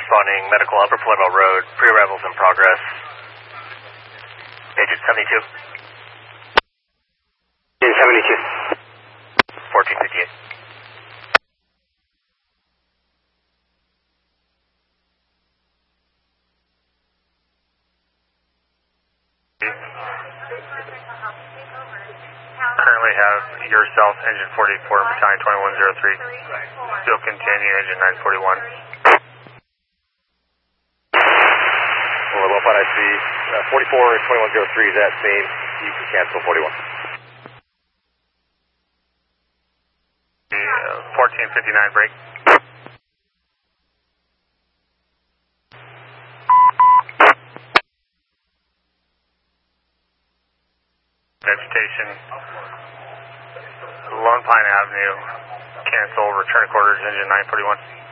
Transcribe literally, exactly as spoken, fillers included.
responding, medical Upper Palermo Road, pre-arrivals in progress. Agent seventy-two. Agent seventy-two. fourteen fifty-eight. Currently have yourself, engine forty-four, battalion twenty-one oh three. Still continue, engine nine forty-one. Well, Lopine, I see uh, forty-four and twenty-one oh three is that same. You can cancel forty-one. Uh, fourteen fifty-nine break. Vegetation, Lone Pine Avenue, cancel, return quarters, engine nine forty-one.